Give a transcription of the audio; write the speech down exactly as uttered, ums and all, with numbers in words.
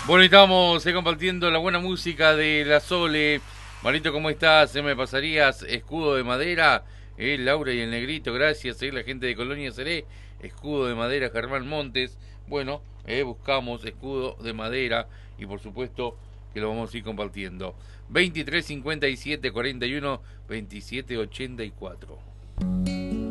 Bueno, y estamos eh, compartiendo la buena música de la Sole. Marito, ¿cómo estás? ¿Se me pasarías escudo de madera? Eh, Laura y el Negrito, gracias. Eh, la gente de Colonia Seré, escudo de madera, Germán Montes. Bueno, eh, buscamos escudo de madera y por supuesto que lo vamos a ir compartiendo. veintitrés cincuenta y siete cuarenta y uno veintisiete ochenta y cuatro.